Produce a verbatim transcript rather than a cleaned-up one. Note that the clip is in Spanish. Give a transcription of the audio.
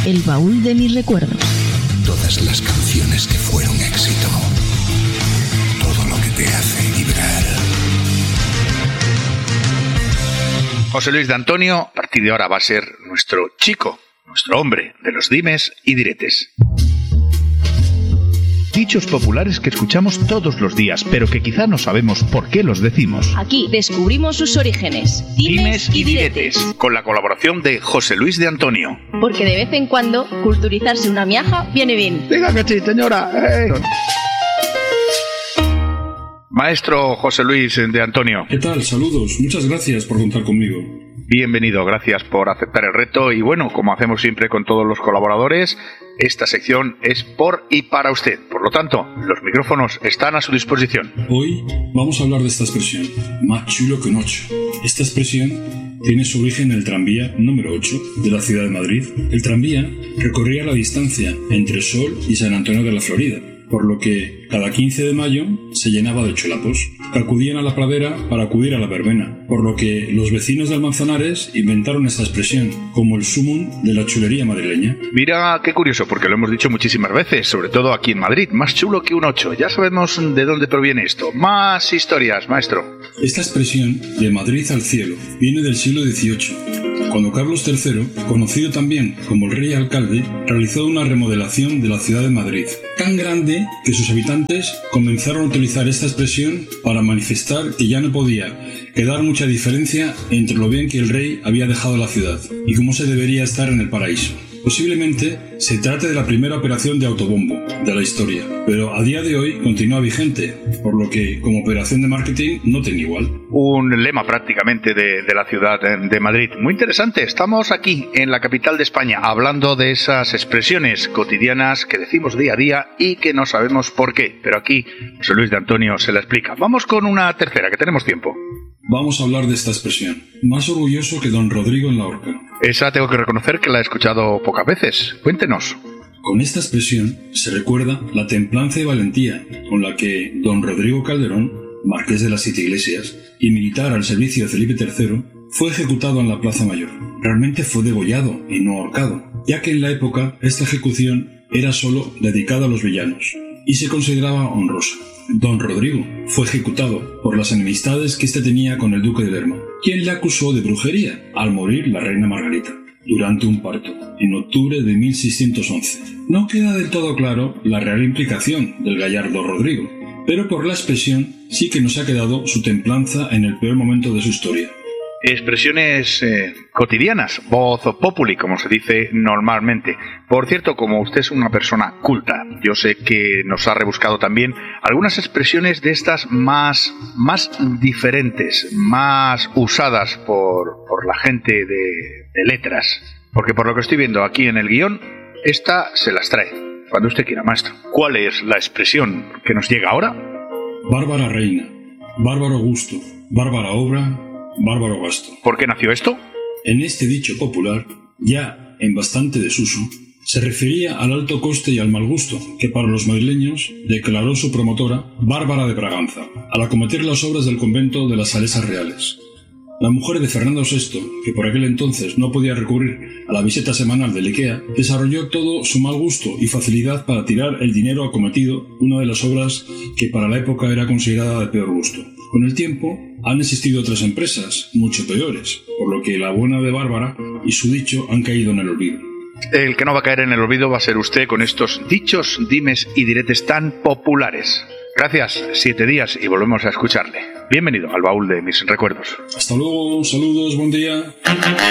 El baúl de mis recuerdos. Todas las canciones que fueron éxito. Todo lo que te hace vibrar. José Luis de Antonio, a partir de ahora va a ser nuestro chico, nuestro hombre de los dimes y diretes. Dichos populares que escuchamos todos los días, pero que quizá no sabemos por qué los decimos. Aquí descubrimos sus orígenes. Dimes y diretes, con la colaboración de José Luis de Antonio. Porque de vez en cuando, culturizarse una miaja viene bien. Diga que sí, señora. Eh. Maestro José Luis de Antonio. ¿Qué tal? Saludos. Muchas gracias por contar conmigo. Bienvenido, gracias por aceptar el reto y bueno, como hacemos siempre con todos los colaboradores, esta sección es por y para usted. Por lo tanto, los micrófonos están a su disposición. Hoy vamos a hablar de esta expresión, más chulo que un ocho. Esta expresión tiene su origen en el tranvía número ocho de la ciudad de Madrid. El tranvía recorría la distancia entre Sol y San Antonio de la Florida, por lo que cada quince de mayo se llenaba de chulapos, que acudían a la pradera para acudir a la verbena, por lo que los vecinos del Manzanares inventaron esta expresión, como el sumum de la chulería madrileña. Mira qué curioso, porque lo hemos dicho muchísimas veces, sobre todo aquí en Madrid, más chulo que un ocho. Ya sabemos de dónde proviene esto. Más historias, maestro. Esta expresión, de Madrid al cielo, viene del siglo dieciocho, cuando Carlos tercero, conocido también como el rey alcalde, realizó una remodelación de la ciudad de Madrid, tan grande que sus habitantes comenzaron a utilizar esta expresión para manifestar que ya no podía quedar mucha diferencia entre lo bien que el rey había dejado la ciudad y cómo se debería estar en el paraíso. Posiblemente se trate de la primera operación de autobombo de la historia, pero a día de hoy continúa vigente, por lo que como operación de marketing no tiene igual. Un lema prácticamente de, de la ciudad de Madrid. Muy interesante, estamos aquí en la capital de España hablando de esas expresiones cotidianas que decimos día a día y que no sabemos por qué, pero aquí José Luis de Antonio se la explica. Vamos con una tercera, que tenemos tiempo. Vamos a hablar de esta expresión. Más orgulloso que don Rodrigo en la horca. Esa tengo que reconocer que la he escuchado pocas veces. Cuéntenos. Con esta expresión se recuerda la templanza y valentía con la que don Rodrigo Calderón, marqués de las Siete Iglesias y militar al servicio de Felipe tercero, fue ejecutado en la Plaza Mayor. Realmente fue degollado y no ahorcado, ya que en la época esta ejecución era solo dedicada a los villanos y se consideraba honrosa. Don Rodrigo fue ejecutado por las enemistades que éste tenía con el duque de Lerma, quien le acusó de brujería al morir la reina Margarita durante un parto, en octubre de mil seiscientos once. No queda del todo claro la real implicación del gallardo Rodrigo, pero por la expresión sí que nos ha quedado su templanza en el peor momento de su historia. Expresiones eh, cotidianas, voz populi, como se dice normalmente. Por cierto, como usted es una persona culta, yo sé que nos ha rebuscado también algunas expresiones de estas más, más diferentes, más usadas por, por la gente de, de letras. Porque por lo que estoy viendo aquí en el guión, esta se las trae. Cuando usted quiera, maestro. ¿Cuál es la expresión que nos llega ahora? Bárbara reina, bárbaro gusto, bárbara obra, bárbaro gasto. ¿Por qué nació esto? En este dicho popular, ya en bastante desuso, se refería al alto coste y al mal gusto que para los madrileños declaró su promotora, Bárbara de Braganza, al acometer las obras del convento de las Salesas Reales. La mujer de Fernando sexto, que por aquel entonces no podía recurrir a la visita semanal del IKEA, desarrolló todo su mal gusto y facilidad para tirar el dinero acometido, una de las obras que para la época era considerada de peor gusto. Con el tiempo, han existido otras empresas, mucho peores, por lo que la buena de Bárbara y su dicho han caído en el olvido. El que no va a caer en el olvido va a ser usted con estos dichos, dimes y diretes tan populares. Gracias, siete días y volvemos a escucharle. Bienvenido al baúl de mis recuerdos. Hasta luego, saludos, buen día.